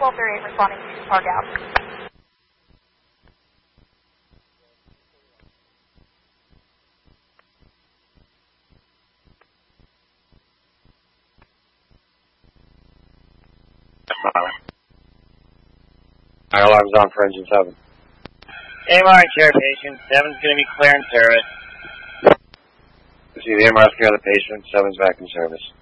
1238 responding to Park Ave. Fire alarm's on for engine 7. AMR care patient, 7's going to be clear in service. See the AMR care of the patient, 7's back in service.